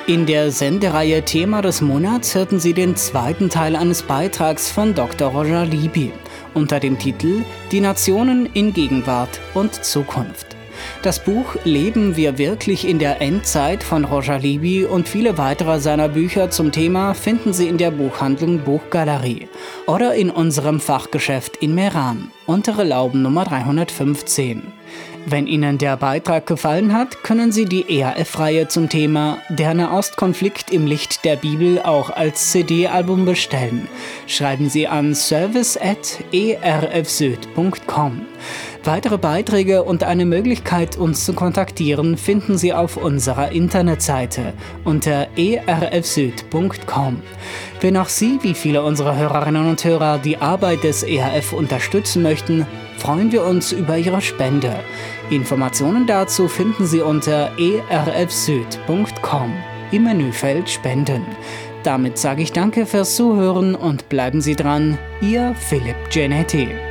In der Sendereihe Thema des Monats hörten Sie den zweiten Teil eines Beitrags von Dr. Roger Libby unter dem Titel »Die Nationen in Gegenwart und Zukunft«. Das Buch »Leben wir wirklich in der Endzeit« von Roger Libby und viele weitere seiner Bücher zum Thema finden Sie in der Buchhandlung Buchgalerie oder in unserem Fachgeschäft in Meran, Untere Lauben Nummer 315. Wenn Ihnen der Beitrag gefallen hat, können Sie die ERF-Reihe zum Thema »Der Nahostkonflikt im Licht der Bibel« auch als CD-Album bestellen. Schreiben Sie an service@erfsüd.com. Weitere Beiträge und eine Möglichkeit, uns zu kontaktieren, finden Sie auf unserer Internetseite unter erfsüd.com. Wenn auch Sie, wie viele unserer Hörerinnen und Hörer, die Arbeit des ERF unterstützen möchten, freuen wir uns über Ihre Spende. Informationen dazu finden Sie unter erfsüd.com im Menüfeld Spenden. Damit sage ich danke fürs Zuhören und bleiben Sie dran, Ihr Philipp Genetti.